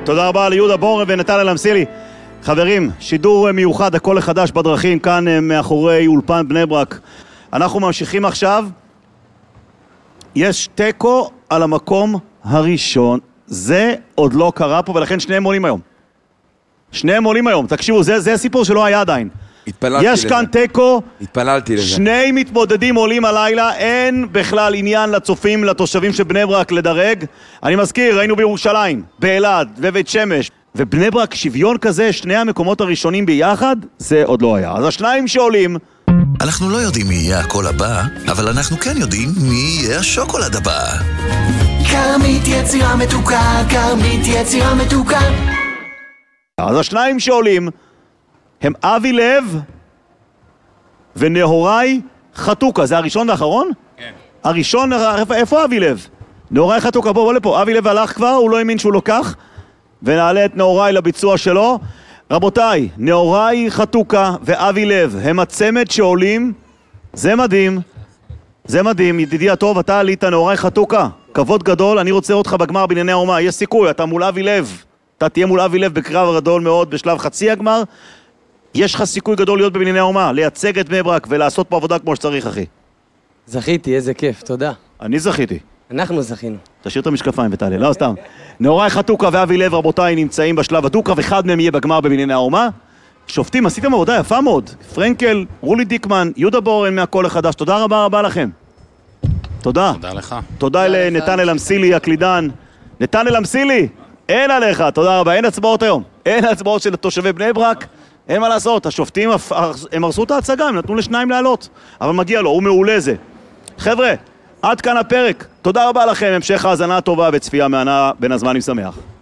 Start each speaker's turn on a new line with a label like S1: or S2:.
S1: תודה רבה ליהודה בורן ונתן אלמסילי. חברים, שידור מיוחד, הכל החדש בדרכים, כאן מאחורי אולפן בני ברק. אנחנו ממשיכים עכשיו. יש טקו על המקום הראשון. זה עוד לא קרה פה, ולכן שניהם עולים היום. שניהם עולים היום. תקשיבו, זה הסיפור שלא היה עדיין. יש כאן טקו, שני מתמודדים עולים הלילה, אין בכלל עניין לצופים, לתושבים של בני ברק לדרג. אני מזכיר, ראינו בירושלים, באלעד ובית שמש, ובני ברק שוויון כזה, שני המקומות הראשונים ביחד, זה עוד לא היה. אז השניים שעולים...
S2: אנחנו לא יודעים מי יהיה הקול הבא, אבל אנחנו כן יודעים מי יהיה השוקולד הבא.
S3: כרמית יצירה מתוקה, כרמית יצירה מתוקה.
S1: אז השניים שעולים הם אבי לב ונהוראי חתוקה. זה הראשון והאחרון? כן. הראשון, איפה אבי לב? נהוראי חתוקה, בוא לפה. אבי לב הלך כבר, הוא לא האמין שהוא לוקח. ונעלה את נהוראי לביצוע שלו. רבותיי, נהוראי חתוקה ואבי לב הם הצמד שעולים. זה מדהים. זה מדהים. ידידי הטוב, אתה עלית נהוראי חתוקה. כבוד גדול, אני רוצה אותך בגמר בענייני האומה. יש סיכוי, אתה מול אבי לב. אתה תהיה מול אבי לב בקרב גדול מאוד בשלב חצי הגמר. יש לך סיכוי גדול להיות בבנייני האומה, לייצג את בני ברק ולעשות פה עבודה כמו שצריך, אחי.
S4: זכיתי, איזה כיף, תודה.
S1: אני זכיתי.
S4: אנחנו זכינו.
S1: תשאיר את המשקפיים ותעלה, לא סתם. נהוראי חתוקה ואבי לב, רבותיי, נמצאים בשלב הדו-קרב, אחד מהם יהיה בגמר בבנייני האומה. שופטים, עשיתם עבודה יפה מאוד. פרנקל, רולי דיקמן, יהודה בורן מהקול החדש. תודה רבה לכם. תודה.
S5: תודה לך.
S1: תודה לנתן אלמסילי, הקלידן. נתן אלמסילי, אין עליך, תודה רבה. אין הצבעות היום. אין הצבעות של תושבי בני ברק. אין מה לעשות, השופטים הם הרסו את ההצגה, הם נתנו לשניים לעלות, אבל מגיע לו, הוא מעולה זה. חבר'ה, עד כאן הפרק, תודה רבה לכם, המשך האזנה טובה וצפייה מהנה בין הזמנים שמח.